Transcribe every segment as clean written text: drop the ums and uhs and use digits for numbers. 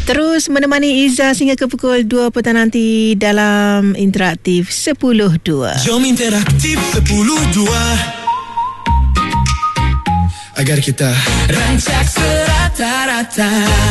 Terus menemani Izzah sehingga ke pukul 2 petang nanti dalam Interaktif 10.2. Jom Interaktif 10.2 agar kita rancak serata-rata.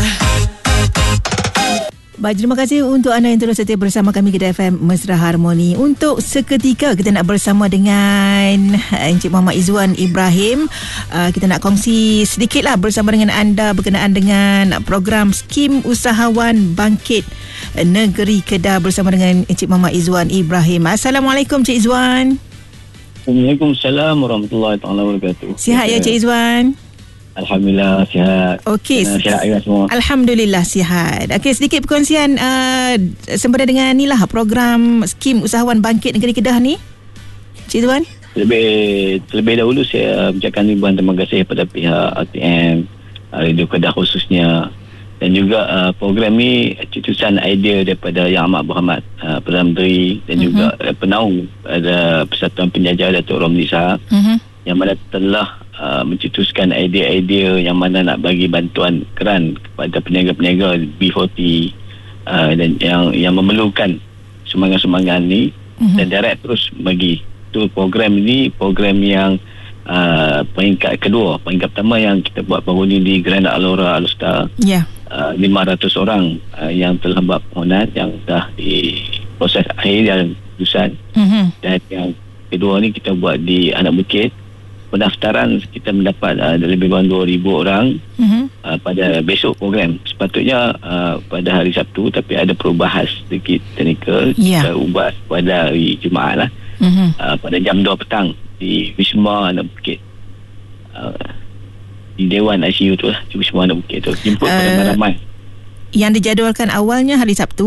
Baik, terima kasih untuk anda yang terus setia bersama kami Kedah FM Mesra Harmoni. Untuk seketika kita nak bersama dengan Encik Muhammad Izzuan Ibrahim. Kita nak kongsi sedikitlah bersama dengan anda berkenaan dengan program Skim Usahawan Bangkit Negeri Kedah bersama dengan Encik Muhammad Izzuan Ibrahim. Assalamualaikum Cik Izzuan. Waalaikumsalam warahmatullahi wabarakatuh. Sihat ya Cik Izzuan? Alhamdulillah sihat. Okey. Sihat semua. Alhamdulillah sihat. Okey, sedikit perkongsian sempena dengan inilah program Skim Usahawan Bangkit Negeri Kedah ni. Cik Izzuan? Terlebih dahulu saya ucapkan ribuan terima kasih kepada pihak RTM, Radio Kedah khususnya, dan juga program ni cetusan idea daripada Yang Amat Berhormat Perdana Menteri dan juga penaung ada Persatuan Penjaja Datuk Romli Shah, yang mana telah mencetuskan idea-idea yang mana nak bagi bantuan keran kepada peniaga-peniaga B40 dan yang memerlukan sumbangan-sumbangan ni, dan direct terus bagi tu. Program ini program yang peringkat kedua. Peringkat pertama yang kita buat baru ni di Grand Alora Alustar, 500 orang yang telah buat permohonan yang dah di proses akhir dan keputusan. Dan yang kedua ni kita buat di Anak Bukit. Pendaftaran kita mendapat lebih kurang 2,000 orang pada besok program. Sepatutnya pada hari Sabtu, tapi ada perubahan sedikit teknikal. Kita ubah pada hari Jumaat lah, pada jam 2 petang di Wisma Anak Bukit, di Dewan ICU tu lah, di Wisma Anak Bukit tu. Jemput ramai-ramai. Yang dijadualkan awalnya hari Sabtu